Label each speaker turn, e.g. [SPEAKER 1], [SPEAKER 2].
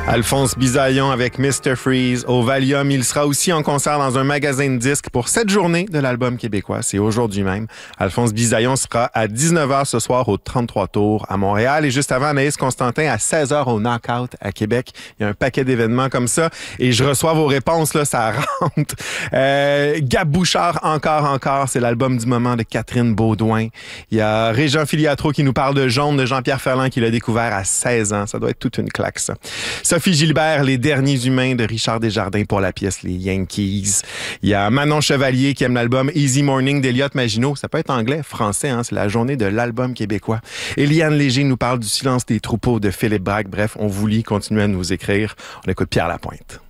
[SPEAKER 1] Alphonse Bisaillon avec Mr. Freeze au Valium. Il sera aussi en concert dans un magasin de disques pour cette journée de l'album québécois. C'est aujourd'hui même. Alphonse Bisaillon sera à 19h ce soir au 33 Tours à Montréal. Et juste avant, Anaïs Constantin à 16h au Knockout à Québec. Il y a un paquet d'événements comme ça. Et je reçois vos réponses, là, ça rentre. Gab Bouchard, encore. C'est l'album du moment de Catherine Baudouin. Il y a Régent Filiatro qui nous parle de Jaune de Jean-Pierre Ferland qui l'a découvert à 16 ans. Ça doit être toute une claque, ça. Sophie Gilbert, Les Derniers Humains de Richard Desjardins pour la pièce Les Yankees. Il y a Manon Chevalier qui aime l'album Easy Morning d'Eliott Maginot. Ça peut être anglais, français, hein? C'est la journée de l'album québécois. Eliane Léger nous parle du Silence des troupeaux de Philippe Braque. Bref, on vous lit, continuez à nous écrire. On écoute Pierre Lapointe.